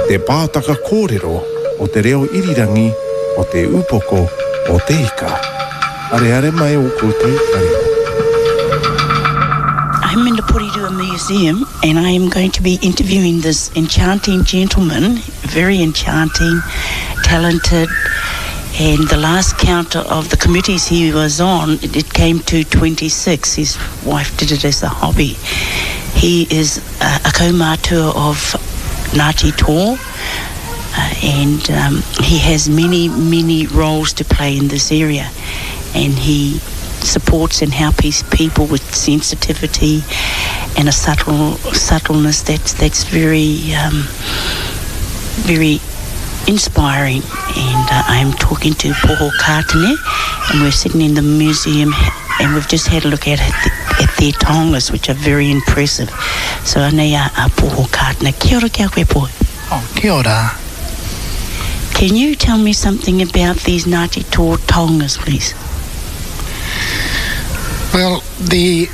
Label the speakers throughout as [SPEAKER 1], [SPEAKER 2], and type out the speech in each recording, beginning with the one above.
[SPEAKER 1] te pātaka kōrero o te reo irirangi o te upoko o te ika. Are mai o koutou kare.
[SPEAKER 2] I'm in the Porirua Museum and I am going to be interviewing this enchanting gentleman, very enchanting, talented, and the last count of the committees he was on, it came to 26. His wife did it as a hobby. He is a kaumātua of Ngāti Tō, and he has many roles to play in this area, and he supports and helps people with sensitivity and a subtleness that's very inspiring. And I am talking to Poho Kātene, and we're sitting in the museum and we've just had a look at their tongas, which are very impressive. So anei a Poho Kātene. Kia ora kia koe Poho.
[SPEAKER 3] Oh, kia ora.
[SPEAKER 2] Can you tell me something about these Ngāti Tō tongas, please?
[SPEAKER 3] Well, they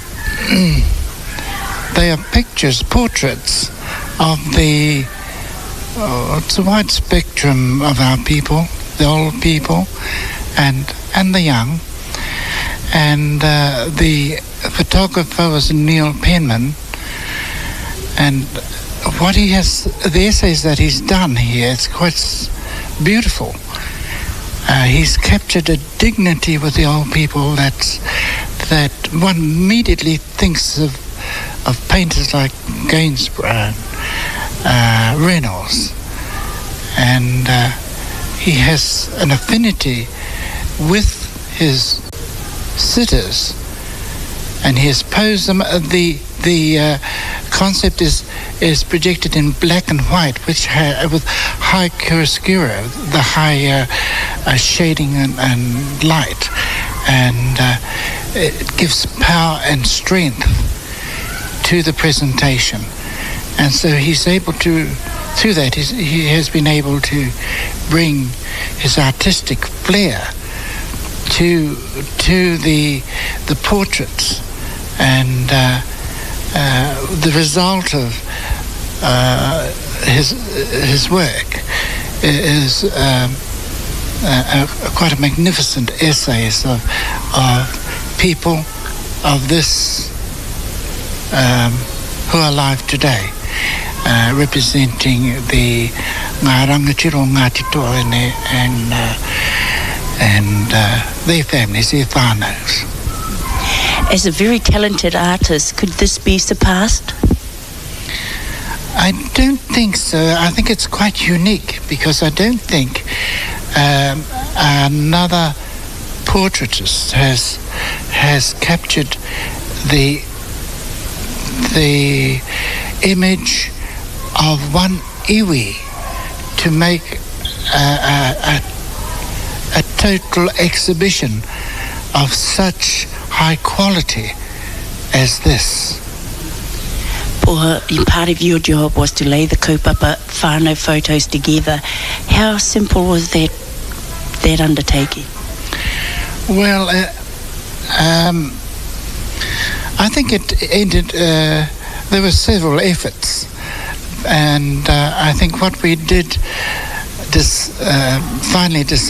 [SPEAKER 3] are pictures, portraits of the it's a wide spectrum of our people, the old people and the young. And the photographer was Neil Penman, and what he has, the essays that he's done here, it's quite beautiful. He's captured a dignity with the old people that one immediately thinks of painters like Gainsborough, Reynolds, and he has an affinity with his sitters, and he has posed them. The concept is projected in black and white, which with high chiaroscuro, the high shading and light, and it gives power and strength to the presentation. And so he's able to, through that, he has been able to bring his artistic flair to the portraits, and the result of his work is quite a magnificent essays of people of this who are alive today, representing the ngā rangatiro Ngāti Tō and their families, their whānaus.
[SPEAKER 2] As a very talented artist, could this be surpassed?
[SPEAKER 3] I don't think so. I think it's quite unique, because I don't think another portraitist has captured the image of one iwi to make a total exhibition of such high quality as this.
[SPEAKER 2] Part of your job was to lay the kaupapa whānau photos together. How simple was that undertaking?
[SPEAKER 3] Well, I think it ended, there were several efforts, and I think what we did finally decided